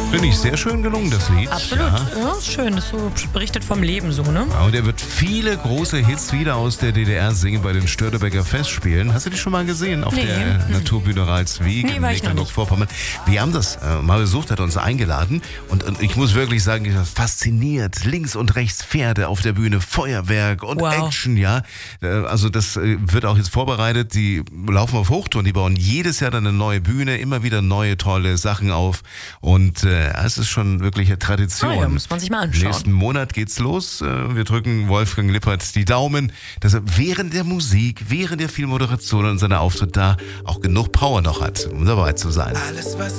Finde ich sehr schön gelungen, das Lied. Absolut. Ja, ist schön. Das so berichtet vom Leben so, ne? Und er wird viele große Hits wieder aus der DDR singen bei den Störtebeker Festspielen. Hast du die schon mal gesehen auf der Naturbühne Ralswiek in Mecklenburg-Vorpommern? Wir haben das mal besucht, hat uns eingeladen und ich muss wirklich sagen, ich war fasziniert. Links und rechts Pferde auf der Bühne, Feuerwerk und Action, ja. Also das wird auch jetzt vorbereitet. Die laufen auf Hochtouren, die bauen jedes Jahr dann eine neue Bühne, immer wieder neue tolle Sachen auf und es ist schon wirklich eine Tradition. Ja, muss man sich mal anschauen. Nächsten Monat geht's los. Wir drücken Wolfgang Lippert die Daumen, dass er während der Musik, während der vielen Moderation und seiner Auftritt da auch genug Power noch hat, um dabei zu sein. Alles, was